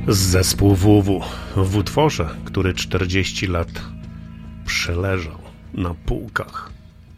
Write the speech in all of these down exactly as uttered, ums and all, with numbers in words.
Zespół W W w utworze, który czterdzieści lat przeleżał na półkach,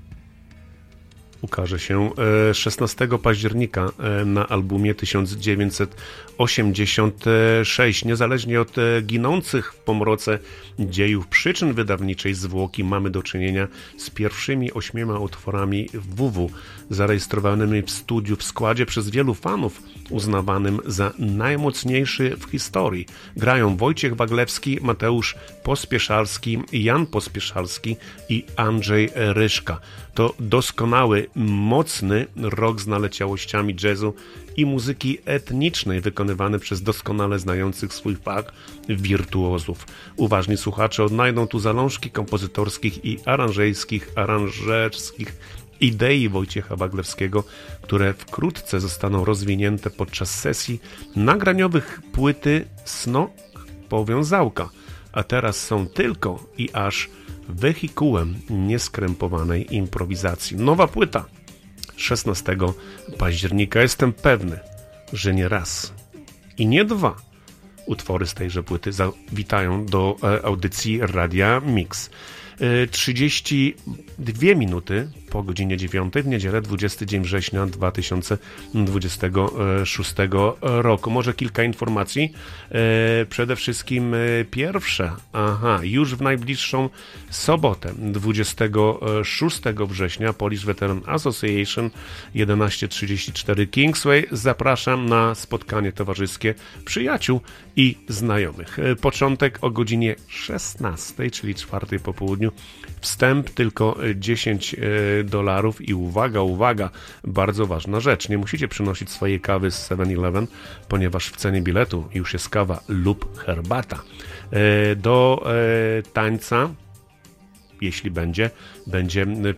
ukaże się szesnastego października na albumie tysiąc dziewięćset osiemdziesiątym szóstym. Niezależnie od ginących w pomroce dziejów przyczyn wydawniczej zwłoki, mamy do czynienia z pierwszymi ośmioma utworami W W zarejestrowanymi w studiu w składzie przez wielu fanów uznawanym za najmocniejszy w historii. Grają Wojciech Waglewski, Mateusz Pospieszalski, Jan Pospieszalski i Andrzej Ryszka. To doskonały, mocny rock z naleciałościami jazzu i muzyki etnicznej, wykonywany przez doskonale znających swój fach wirtuozów. Uważni słuchacze odnajdą tu zalążki kompozytorskich i aranżerskich, aranżerskich idei Wojciecha Waglewskiego, które wkrótce zostaną rozwinięte podczas sesji nagraniowych płyty Snok Powiązałka, a teraz są tylko i aż wehikułem nieskrępowanej improwizacji. Nowa płyta szesnastego października. Jestem pewny, że nie raz i nie dwa utwory z tejże płyty zawitają do audycji Radia Mix. trzydzieści dwie minuty po godzinie dziewiątej w niedzielę, dwudziesty dzień września dwa tysiące dwudziestego szóstego roku. Może kilka informacji. Przede wszystkim pierwsze, aha, już w najbliższą sobotę, dwudziestego szóstego września, Polish Veteran Association, jedenaście trzydzieści cztery Kingsway. Zapraszam na spotkanie towarzyskie przyjaciół i znajomych. Początek o godzinie szesnastej, czyli czwartej po południu. Wstęp tylko dziesięć dolarów i uwaga, uwaga, bardzo ważna rzecz. Nie musicie przynosić swojej kawy z seven eleven, ponieważ w cenie biletu już jest kawa lub herbata. Do tańca, jeśli będzie, będzie